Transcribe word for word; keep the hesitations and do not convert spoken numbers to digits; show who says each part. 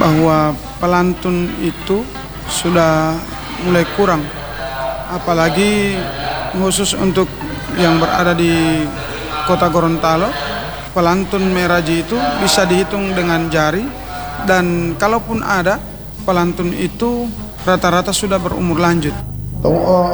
Speaker 1: bahwa pelantun itu sudah mulai kurang, apalagi khusus untuk yang berada di kota Gorontalo. Pelantun meraji itu bisa dihitung dengan jari, dan kalaupun ada pelantun itu rata-rata sudah berumur lanjut.